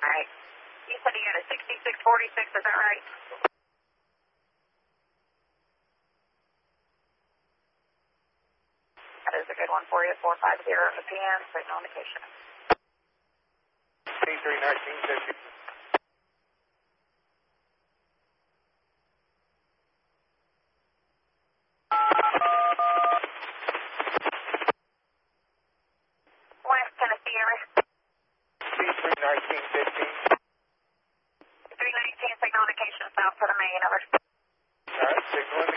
right. You said you had a 6646, is that right? That is a good one for you, 450 in the PM, signal indication. C31950. West Tennessee, area. C31915. 319, signal indication, south to the main, over. All right, signal indication.